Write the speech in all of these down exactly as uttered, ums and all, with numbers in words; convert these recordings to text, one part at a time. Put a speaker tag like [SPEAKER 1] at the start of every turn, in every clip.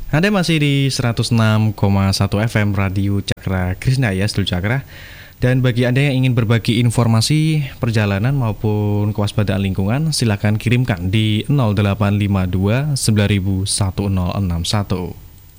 [SPEAKER 1] Anda masih di seratus enam koma satu F M Radio Cakra Krishna ya, Seluruh Cakra. Dan bagi Anda yang ingin berbagi informasi perjalanan maupun kewaspadaan lingkungan, silakan kirimkan di nol delapan lima dua sembilan satu nol enam satu.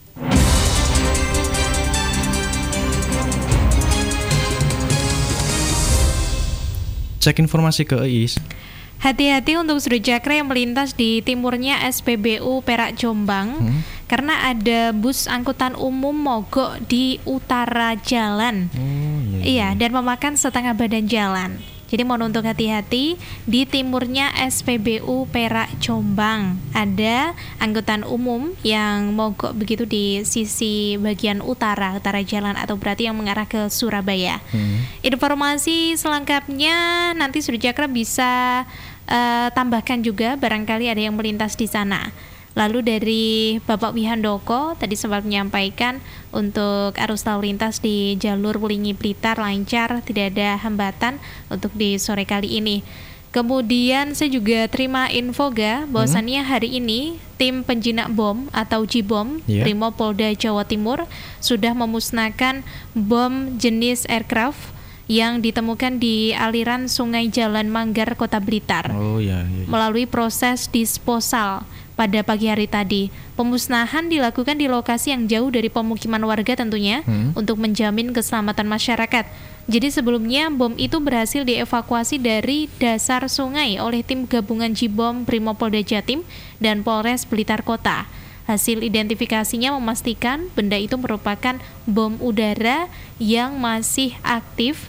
[SPEAKER 1] Cek informasi ke Iis.
[SPEAKER 2] Hati-hati untuk Seluruh Cakra yang melintas di timurnya S P B U Perak Jombang, hmm? karena ada bus angkutan umum mogok di utara jalan. Oh, iya, iya, dan memakan setengah badan jalan. Jadi mohon untuk hati-hati di timurnya S P B U Perak Jombang. Ada angkutan umum yang mogok begitu di sisi bagian utara, utara jalan atau berarti yang mengarah ke Surabaya. Hmm. Informasi selengkapnya nanti Seluruh Cakra bisa uh, tambahkan juga barangkali ada yang melintas di sana. Lalu dari Bapak Wihandoko tadi sempat menyampaikan untuk arus lalu lintas di jalur Wulingi Blitar lancar, tidak ada hambatan untuk di sore kali ini. Kemudian saya juga terima info ga bahwasannya hari ini tim penjinak bom atau Jibom yeah. Brimopolda Jawa Timur sudah memusnahkan bom jenis aircraft yang ditemukan di aliran Sungai Jalan Manggar, Kota Blitar. Oh, yeah, yeah, yeah. Melalui proses disposal pada pagi hari tadi. Pemusnahan dilakukan di lokasi yang jauh dari pemukiman warga tentunya hmm. untuk menjamin keselamatan masyarakat. Jadi sebelumnya bom itu berhasil dievakuasi dari dasar sungai oleh tim gabungan Jibom Brimopolda Jatim dan Polres Blitar Kota. Hasil identifikasinya memastikan benda itu merupakan bom udara yang masih aktif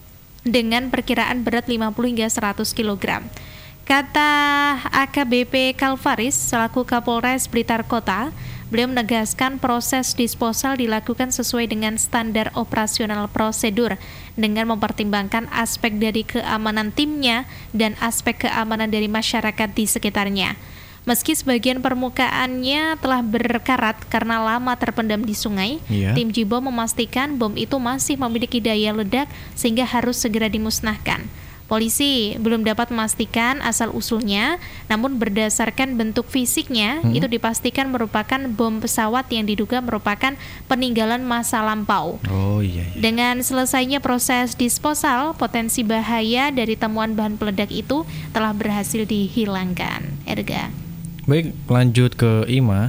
[SPEAKER 2] dengan perkiraan berat lima puluh hingga seratus kilogram. Kata A K B P Kalvaris selaku Kapolres Blitar Kota, beliau menegaskan proses disposal dilakukan sesuai dengan standar operasional prosedur dengan mempertimbangkan aspek dari keamanan timnya dan aspek keamanan dari masyarakat di sekitarnya. Meski sebagian permukaannya telah berkarat karena lama terpendam di sungai, yeah. tim Jibom memastikan bom itu masih memiliki daya ledak sehingga harus segera dimusnahkan. Polisi belum dapat memastikan asal-usulnya, namun berdasarkan bentuk fisiknya, hmm. itu dipastikan merupakan bom pesawat yang diduga merupakan peninggalan masa lampau. Oh, iya, iya. Dengan selesainya proses disposal, potensi bahaya dari temuan bahan peledak itu telah berhasil dihilangkan. Erga.
[SPEAKER 1] Baik, lanjut ke Ima.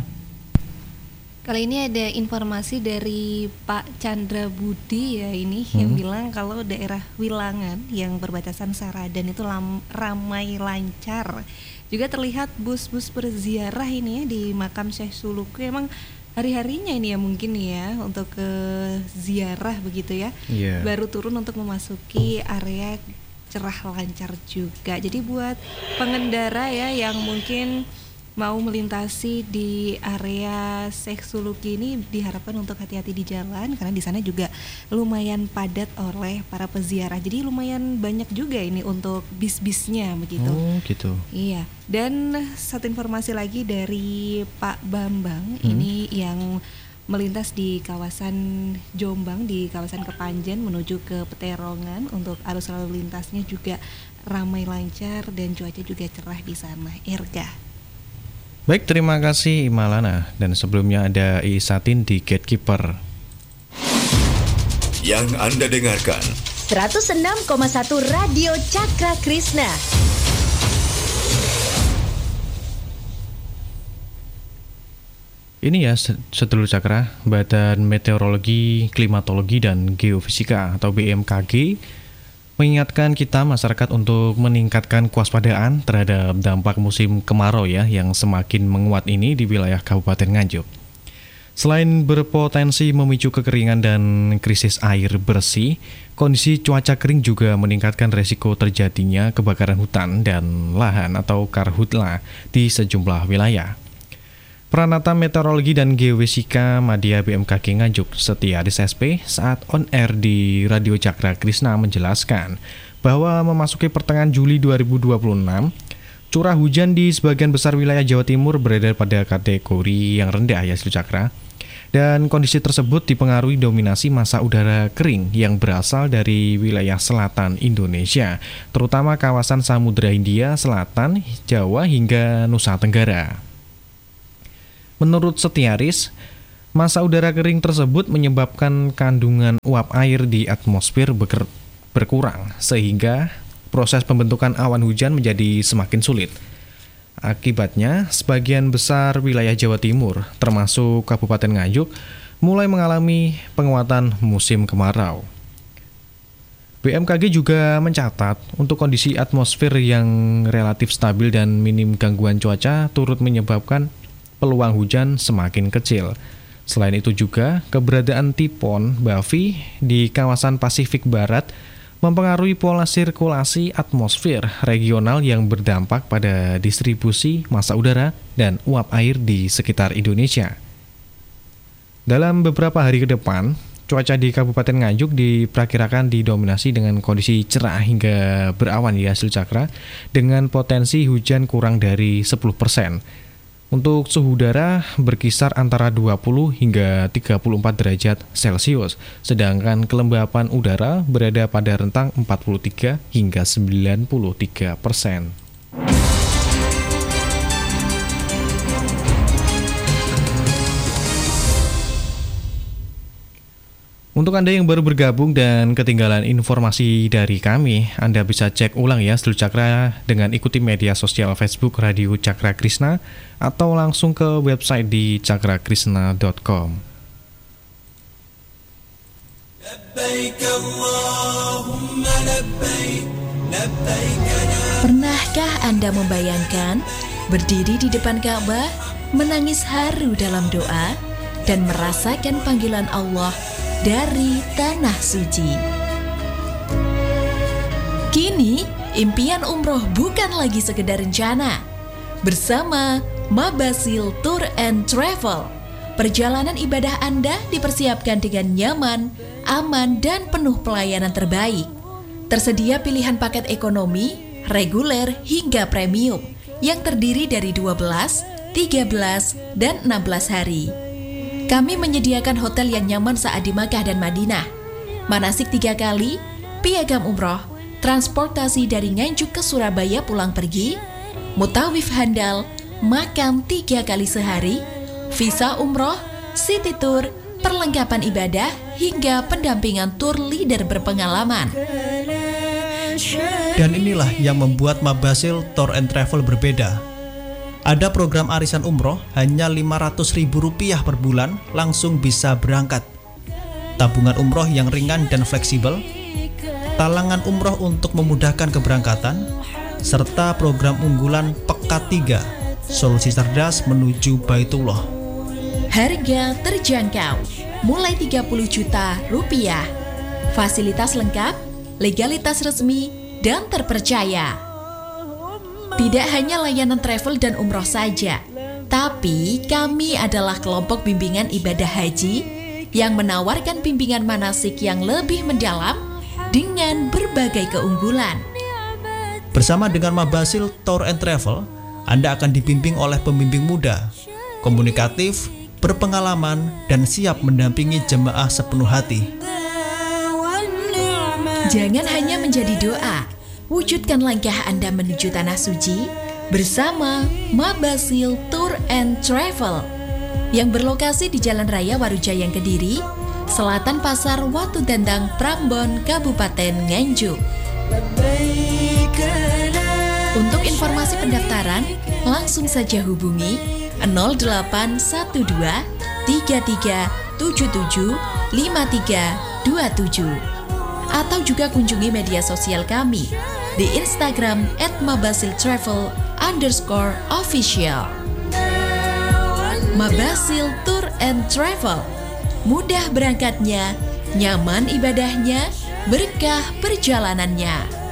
[SPEAKER 3] Kali ini ada informasi dari Pak Chandra Budi ya ini hmm. yang bilang kalau daerah Wilangan yang berbatasan Saradan itu lam, ramai lancar. Juga terlihat bus-bus berziarah ini ya di makam Syekh Suluki. Emang hari-harinya ini ya mungkin ya untuk ke ziarah begitu ya. Yeah. Baru turun untuk memasuki area cerah lancar juga. Jadi buat pengendara ya yang mungkin mau melintasi di area Syekh Suluki ini diharapkan untuk hati-hati di jalan karena di sana juga lumayan padat oleh para peziarah. Jadi lumayan banyak juga ini untuk bis-bisnya begitu. Oh, gitu. Iya. Dan satu informasi lagi dari Pak Bambang hmm. ini yang melintas di kawasan Jombang di kawasan Kepanjen menuju ke Peterongan untuk arus lalu lintasnya juga ramai lancar dan cuaca juga cerah di sana. Erga.
[SPEAKER 1] Baik, terima kasih Imalana. Dan sebelumnya ada Isatin di Gatekeeper.
[SPEAKER 4] Yang Anda dengarkan
[SPEAKER 5] seratus enam koma satu Radio Cakra Krishna.
[SPEAKER 1] Ini ya sedulur Cakra, Badan Meteorologi, Klimatologi dan Geofisika atau B M K G mengingatkan kita masyarakat untuk meningkatkan kewaspadaan terhadap dampak musim kemarau ya yang semakin menguat ini di wilayah Kabupaten Nganjuk. Selain berpotensi memicu kekeringan dan krisis air bersih, kondisi cuaca kering juga meningkatkan resiko terjadinya kebakaran hutan dan lahan atau karhutla di sejumlah wilayah. Pranata Meteorologi dan Geofisika Madya B M K G Nganjuk Setia Aris S P saat on air di Radio Cakra Krishna menjelaskan bahwa memasuki pertengahan Juli dua ribu dua puluh enam, curah hujan di sebagian besar wilayah Jawa Timur berada pada kategori yang rendah ya Seluruh Cakra. Dan kondisi tersebut dipengaruhi dominasi massa udara kering yang berasal dari wilayah selatan Indonesia, terutama kawasan Samudra Hindia Selatan, Jawa hingga Nusa Tenggara. Menurut Setiaris, massa udara kering tersebut menyebabkan kandungan uap air di atmosfer beker- berkurang, sehingga proses pembentukan awan hujan menjadi semakin sulit. Akibatnya, sebagian besar wilayah Jawa Timur, termasuk Kabupaten Nganjuk, mulai mengalami penguatan musim kemarau. B M K G juga mencatat untuk kondisi atmosfer yang relatif stabil dan minim gangguan cuaca turut menyebabkan peluang hujan semakin kecil. Selain itu juga, keberadaan tifon Bavi di kawasan Pasifik Barat mempengaruhi pola sirkulasi atmosfer regional yang berdampak pada distribusi massa udara dan uap air di sekitar Indonesia. Dalam beberapa hari ke depan, cuaca di Kabupaten Nganjuk diperkirakan didominasi dengan kondisi cerah hingga berawan di hasil cakra dengan potensi hujan kurang dari sepuluh persen. Untuk suhu udara berkisar antara dua puluh hingga tiga puluh empat derajat Celcius, sedangkan kelembapan udara berada pada rentang empat puluh tiga hingga sembilan puluh tiga persen. Untuk Anda yang baru bergabung dan ketinggalan informasi dari kami, Anda bisa cek ulang ya Seluruh Cakra dengan ikuti media sosial Facebook Radio Cakra Krishna atau langsung ke website di cakra krishna dot com.
[SPEAKER 4] Pernahkah Anda membayangkan berdiri di depan Ka'bah, menangis haru dalam doa, dan merasakan panggilan Allah dari tanah suci? Kini, impian umroh bukan lagi sekedar rencana. Bersama Mabasil Tour and Travel, perjalanan ibadah Anda dipersiapkan dengan nyaman, aman, dan penuh pelayanan terbaik. Tersedia pilihan paket ekonomi, reguler, hingga premium yang terdiri dari dua belas, tiga belas, dan enam belas hari. Kami menyediakan hotel yang nyaman saat di Makkah dan Madinah, manasik tiga kali, piagam umroh, transportasi dari Nganjuk ke Surabaya pulang pergi, mutawif handal, makan tiga kali sehari, visa umroh, city tour, perlengkapan ibadah, hingga pendampingan tour leader berpengalaman.
[SPEAKER 6] Dan inilah yang membuat Mabasil Tour and Travel berbeda. Ada program arisan umroh hanya lima ratus ribu rupiah per bulan langsung bisa berangkat. Tabungan umroh yang ringan dan fleksibel, talangan umroh untuk memudahkan keberangkatan, serta program unggulan Pekat tiga, solusi cerdas menuju Baitullah.
[SPEAKER 4] Harga terjangkau, mulai tiga puluh juta rupiah. Fasilitas lengkap, legalitas resmi, dan terpercaya. Tidak hanya layanan travel dan umroh saja, tapi kami adalah kelompok bimbingan ibadah haji yang menawarkan bimbingan manasik yang lebih mendalam dengan berbagai keunggulan.
[SPEAKER 6] Bersama dengan Mabasil Tour and Travel, Anda akan dibimbing oleh pembimbing muda, komunikatif, berpengalaman, dan siap mendampingi jemaah sepenuh hati.
[SPEAKER 4] Jangan hanya menjadi doa, wujudkan langkah Anda menuju Tanah Suci bersama Mabasil Tour and Travel yang berlokasi di Jalan Raya Warujayang Kediri, Selatan Pasar Watu Dandang, Prambon, Kabupaten Nganjuk. Untuk informasi pendaftaran, langsung saja hubungi nol delapan satu dua tiga tiga tujuh tujuh lima tiga dua tujuh atau juga kunjungi media sosial kami di Instagram at mabasiltravel underscore official. Mabasil Tour and Travel, mudah berangkatnya, nyaman ibadahnya, berkah perjalanannya.